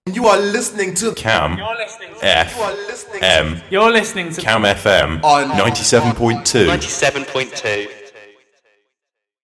You are listening to Cam You're listening to FM. You're listening to Cam FM on 97.2. 97.2.